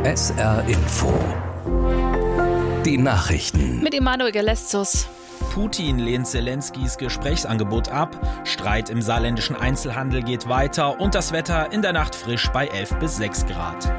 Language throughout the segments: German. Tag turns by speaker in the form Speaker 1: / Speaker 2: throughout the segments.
Speaker 1: SR Info. Die Nachrichten.
Speaker 2: Mit Emanuel Geleszus.
Speaker 3: Putin lehnt Selenskys Gesprächsangebot ab, Streit im saarländischen Einzelhandel geht weiter und das Wetter in der Nacht frisch bei 11 bis 6 Grad.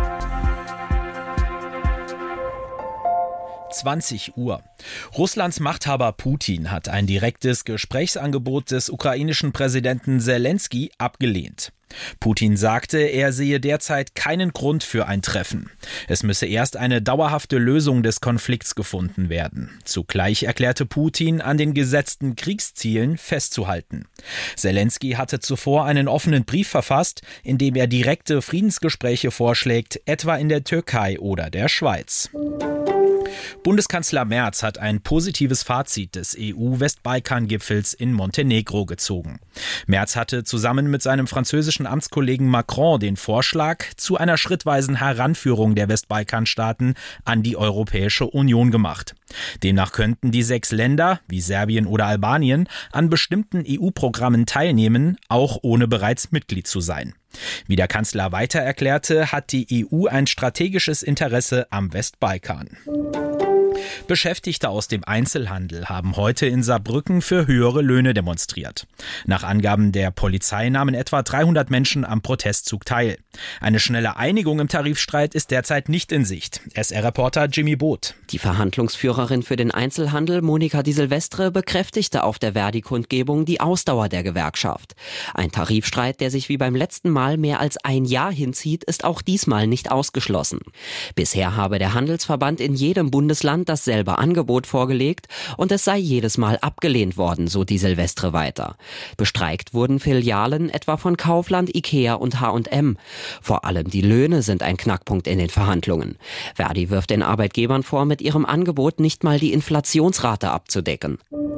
Speaker 3: 20 Uhr. Russlands Machthaber Putin hat ein direktes Gesprächsangebot des ukrainischen Präsidenten Selensky abgelehnt. Putin sagte, er sehe derzeit keinen Grund für ein Treffen. Es müsse erst eine dauerhafte Lösung des Konflikts gefunden werden. Zugleich erklärte Putin, an den gesetzten Kriegszielen festzuhalten. Selensky hatte zuvor einen offenen Brief verfasst, in dem er direkte Friedensgespräche vorschlägt, etwa in der Türkei oder der Schweiz. Bundeskanzler Merz hat ein positives Fazit des EU-Westbalkan-Gipfels in Montenegro gezogen. Merz hatte zusammen mit seinem französischen Amtskollegen Macron den Vorschlag zu einer schrittweisen Heranführung der Westbalkanstaaten an die Europäische Union gemacht. Demnach könnten die 6 Länder, wie Serbien oder Albanien, an bestimmten EU-Programmen teilnehmen, auch ohne bereits Mitglied zu sein. Wie der Kanzler weiter erklärte, hat die EU ein strategisches Interesse am Westbalkan. Beschäftigte aus dem Einzelhandel haben heute in Saarbrücken für höhere Löhne demonstriert. Nach Angaben der Polizei nahmen etwa 300 Menschen am Protestzug teil. Eine schnelle Einigung im Tarifstreit ist derzeit nicht in Sicht. SR-Reporter Jimmy Both.
Speaker 4: Die Verhandlungsführerin für den Einzelhandel, Monika Di Silvestre, bekräftigte auf der Verdi-Kundgebung die Ausdauer der Gewerkschaft. Ein Tarifstreit, der sich wie beim letzten Mal mehr als ein Jahr hinzieht, ist auch diesmal nicht ausgeschlossen. Bisher habe der Handelsverband in jedem Bundesland dasselbe Angebot vorgelegt und es sei jedes Mal abgelehnt worden, so die Silvestre weiter. Bestreikt wurden Filialen etwa von Kaufland, Ikea und H&M. Vor allem die Löhne sind ein Knackpunkt in den Verhandlungen. Verdi wirft den Arbeitgebern vor, mit ihrem Angebot nicht mal die Inflationsrate abzudecken.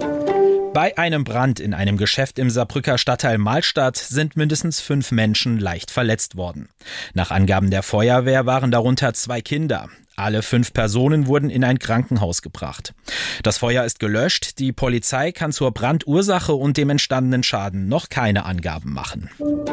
Speaker 3: Bei einem Brand in einem Geschäft im Saarbrücker Stadtteil Mahlstadt sind mindestens 5 Menschen leicht verletzt worden. Nach Angaben der Feuerwehr waren darunter 2 Kinder. Alle 5 Personen wurden in ein Krankenhaus gebracht. Das Feuer ist gelöscht. Die Polizei kann zur Brandursache und dem entstandenen Schaden noch keine Angaben machen.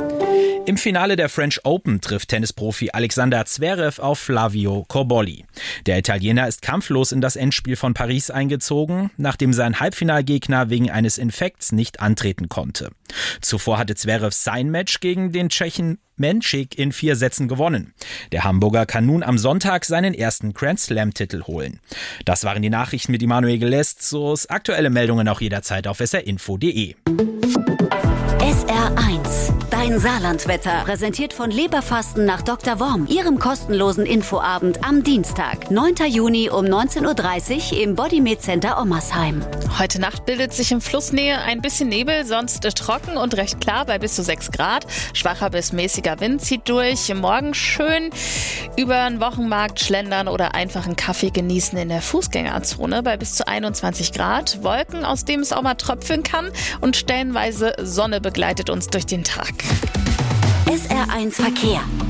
Speaker 3: Im Finale der French Open trifft Tennisprofi Alexander Zverev auf Flavio Cobolli. Der Italiener ist kampflos in das Endspiel von Paris eingezogen, nachdem sein Halbfinalgegner wegen eines Infekts nicht antreten konnte. Zuvor hatte Zverev sein Match gegen den Tschechen Menschik in 4 Sätzen gewonnen. Der Hamburger kann nun am Sonntag seinen ersten Grand-Slam-Titel holen. Das waren die Nachrichten mit Emanuel Geleszus. Aktuelle Meldungen auch jederzeit auf srinfo.de.
Speaker 5: SR1, dein Saarlandwetter, präsentiert von Leberfasten nach Dr. Worm, Ihrem kostenlosen Infoabend am Dienstag, 9. Juni um 19.30 Uhr im Bodymed Center Ommersheim.
Speaker 2: Heute Nacht bildet sich in Flussnähe ein bisschen Nebel, sonst trocken und recht klar bei bis zu 6 Grad. Schwacher bis mäßiger Wind zieht durch. Morgen schön über den Wochenmarkt schlendern oder einfach einen Kaffee genießen in der Fußgängerzone bei bis zu 21 Grad. Wolken, aus dem es auch mal tröpfeln kann, und stellenweise Sonne begleitet uns durch den Tag.
Speaker 5: SR1 Verkehr.